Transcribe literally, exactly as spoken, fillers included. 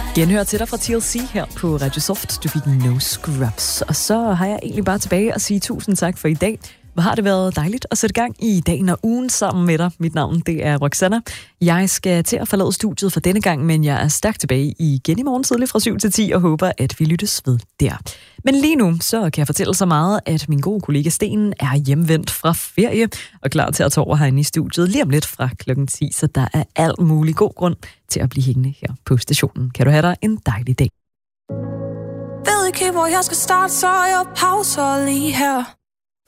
Genhør til dig fra T L C her på Radio Soft. Du fik No Scrubs. Og så har jeg egentlig bare tilbage at sige tusind tak for i dag. Hvor har det været dejligt at sætte gang i dagen og ugen sammen med dig. Mit navn, det er Roxanna. Jeg skal til at forlade studiet for denne gang, men jeg er stærkt tilbage igen i morgen tidlig fra syv til ti og håber, at vi lyttes ved der. Men lige nu, så kan jeg fortælle så meget, at min gode kollega Sten er hjemvendt fra ferie og klar til at tage over herinde i studiet lige om lidt fra klokken ti, så der er alt mulig god grund til at blive hængende her på stationen. Kan du have dig en dejlig dag. Ved ikke, hvor jeg skal starte, så jeg pauser lige her.